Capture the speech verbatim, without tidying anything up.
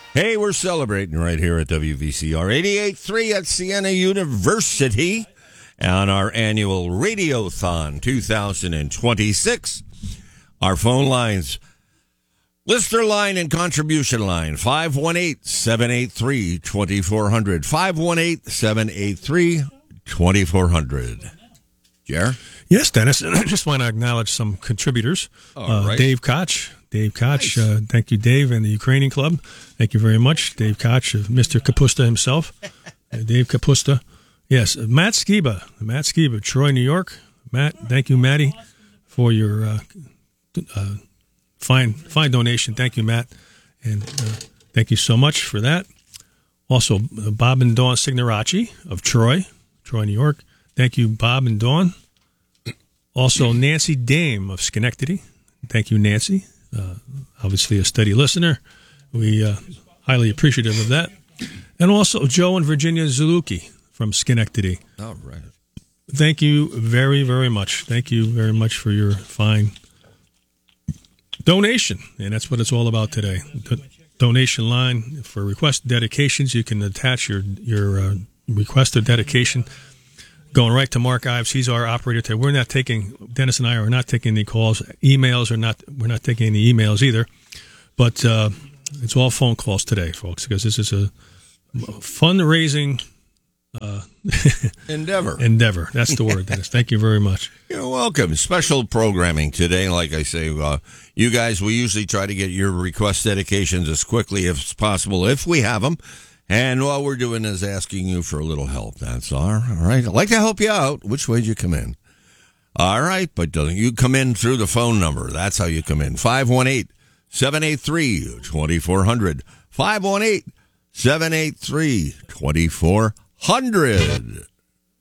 Hey, we're celebrating right here at W V C R eighty-eight point three at Siena University on our annual Radiothon two thousand twenty-six. Our phone lines, listener line and contribution line, five one eight, seven eight three, two four zero zero, five one eight, seven eight three, two four zero zero. Jer? Yes, Dennis. I just want to acknowledge some contributors. Uh, right. Dave Koch. Dave Koch. Nice. Uh, thank you, Dave, and the Ukrainian Club. Thank you very much. Dave Koch, uh, Mister Kapusta himself. Uh, Dave Kapusta. Yes, uh, Matt Skiba. Matt Skiba, Troy, New York. Matt, thank you, Matty, for your uh, uh, fine fine donation. Thank you, Matt. And uh, thank you so much for that. Also, uh, Bob and Dawn Signoracci of Troy, Troy, New York. Thank you, Bob and Dawn. Also, Nancy Dame of Schenectady. Thank you, Nancy. Uh, obviously a steady listener. We uh, highly appreciative of that. And also Joe and Virginia Zuluki from Schenectady. All right. Thank you very, very much. Thank you very much for your fine donation. And that's what it's all about today. The donation line for request dedications. You can attach your, your uh, request of dedication going right to Mark Ives. He's our operator today. We're not taking, Dennis and I are not taking any calls. Emails are not, we're not taking any emails either. But uh, it's all phone calls today, folks, because this is a fundraising uh, endeavor. Endeavor. That's the word, Dennis. Thank you very much. You're welcome. Special programming today. Like I say, uh, you guys, we usually try to get your request dedications as quickly as possible if we have them. And all we're doing is asking you for a little help. That's all. All right. I'd like to help you out. Which way do you come in? All right. But you come in through the phone number. That's how you come in. five one eight, seven eight three, two four zero zero. five one eight, seven eight three, two four zero zero.